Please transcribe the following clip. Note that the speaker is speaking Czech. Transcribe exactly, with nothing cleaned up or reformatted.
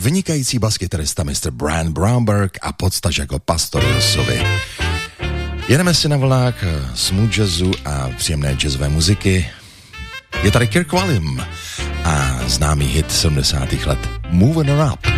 vynikající baskytarista mister Brian Brownberg a podstaž jako Pastoriosovi. Jedeme si na vlnách smooth jazzu a příjemné jazzové muziky. Je tady Kirk Whalum a známý hit sedmdesátých let Moving Her Up.